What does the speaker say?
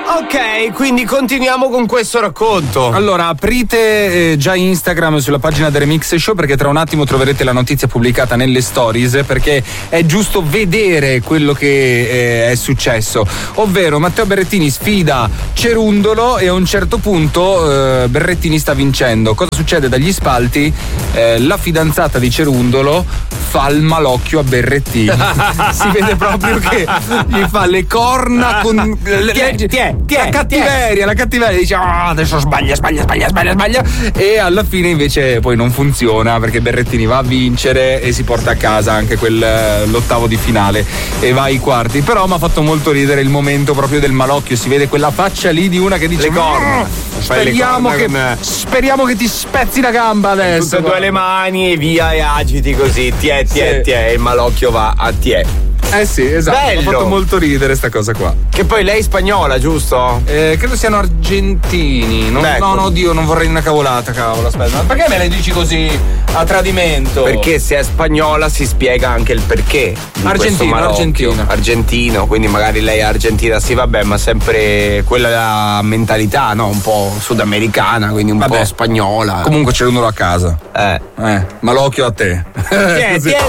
Ok, quindi continuiamo con questo racconto. Allora, aprite già Instagram sulla pagina del Remix Show, perché tra un attimo troverete la notizia pubblicata nelle stories, perché è giusto vedere quello che è successo. Ovvero Matteo Berrettini sfida Cerundolo e a un certo punto Berrettini sta vincendo. Cosa succede dagli spalti? La fidanzata di Cerundolo fa il malocchio a Berrettini. Si vede proprio che gli fa le corna con la cattiveria, dice adesso sbaglia e alla fine invece poi non funziona, perché Berrettini va a vincere e si porta a casa anche l'ottavo di finale e va ai quarti. Però mi ha fatto molto ridere il momento proprio del malocchio, si vede quella faccia lì di una che dice le corna. Speriamo che ti spezzi la gamba adesso. Tutte e due le mani e via e agiti così, tiè, e il malocchio va a tiè. Sì, esatto. Mi ha fatto molto ridere sta cosa qua. Che poi lei è spagnola, giusto? Credo siano argentini. No, oddio, non vorrei una cavolata, cavolo, aspetta. Ma perché me le dici così a tradimento? Perché se è spagnola si spiega anche il perché. Argentino, quindi magari lei è argentina, sì, vabbè, ma sempre quella mentalità, no? Un po' sudamericana, quindi un po' spagnola. Comunque c'è uno a casa. Malocchio a te.